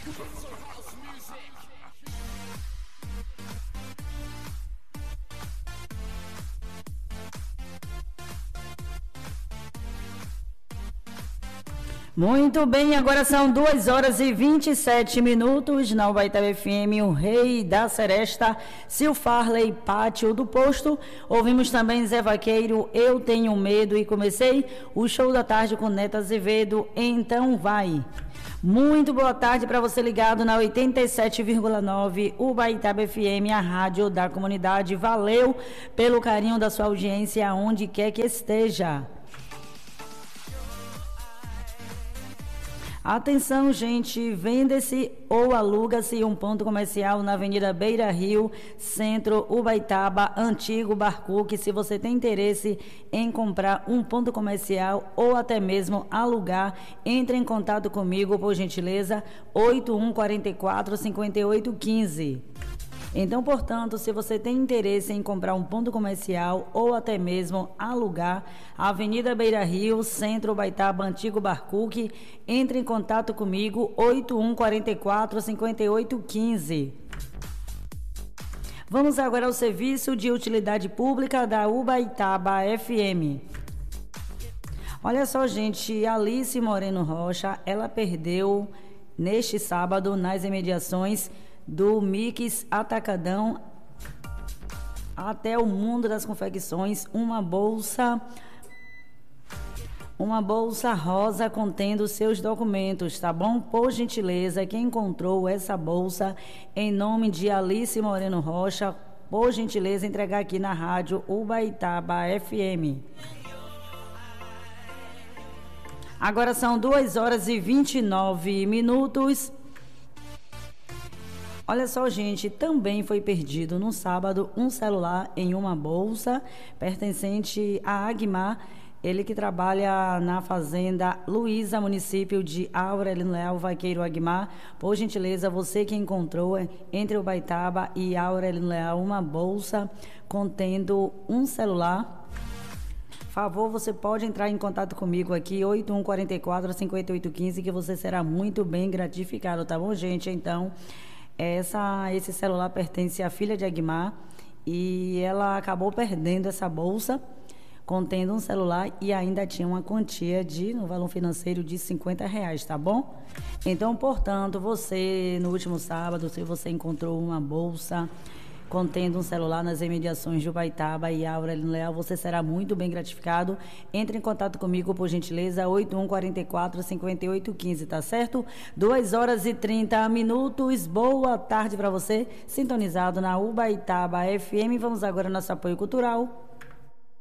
Muito bem, agora são 2h27 na Ubaitaba FM, o rei da seresta, Sil Farley, Pátio do Posto. Ouvimos também Zé Vaqueiro, Eu Tenho Medo, e comecei o show da tarde com Neta Azevedo, Então Vai. Muito boa tarde para você ligado na 87,9 Ubaitaba FM, a rádio da comunidade. Valeu pelo carinho da sua audiência, aonde quer que esteja. Atenção, gente, vende-se ou aluga-se um ponto comercial na Avenida Beira Rio, Centro, Ubaitaba, Antigo Barcuque. Se você tem interesse em comprar um ponto comercial ou até mesmo alugar, entre em contato comigo, por gentileza, 8144-5815. Então, portanto, se você tem interesse em comprar um ponto comercial ou até mesmo alugar, Avenida Beira Rio, Centro, Ubaitaba, Antigo Barcuque, entre em contato comigo, 8144-5815. Vamos agora ao serviço de utilidade pública da Ubaitaba FM. Olha só, gente, Alice Moreno Rocha, ela perdeu neste sábado nas imediações do Mix Atacadão até o Mundo das Confecções, uma bolsa rosa contendo seus documentos, tá bom? Por gentileza, quem encontrou essa bolsa em nome de Alice Moreno Rocha, por gentileza, entregar aqui na rádio Ubaitaba FM. Agora são 2h29. Olha só, gente, também foi perdido no sábado um celular em uma bolsa pertencente a Aguimar, ele que trabalha na fazenda Luísa, município de Aurelino Leal, Vaqueiro, Aguimar. Por gentileza, você que encontrou entre Ubaitaba e Aurelino Leal uma bolsa contendo um celular, favor, você pode entrar em contato comigo aqui, 8144-5815, que você será muito bem gratificado, tá bom, gente? Então, esse celular pertence à filha de Aguimar e ela acabou perdendo essa bolsa contendo um celular e ainda tinha uma quantia no valor financeiro de R$50, tá bom? Então, portanto, você no último sábado, se você encontrou uma bolsa contendo um celular nas imediações de Ubaitaba e Aurelino Leal, você será muito bem gratificado. Entre em contato comigo, por gentileza, 8144-5815, tá certo? 2h30. Boa tarde para você, sintonizado na Ubaitaba FM. Vamos agora ao nosso apoio cultural.